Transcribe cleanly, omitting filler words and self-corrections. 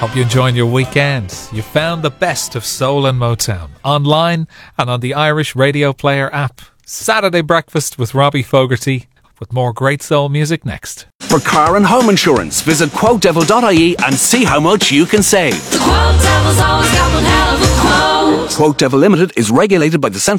Hope you're enjoying your weekend. You found the best of soul and Motown online and on the Irish Radio Player app. Saturday Breakfast with Robbie Fogarty, with more great soul music next. For car and home insurance, visit quotedevil.ie and see how much you can save. The Quote Devil's always got one hell of a quote. Quote Devil Limited is regulated by the Central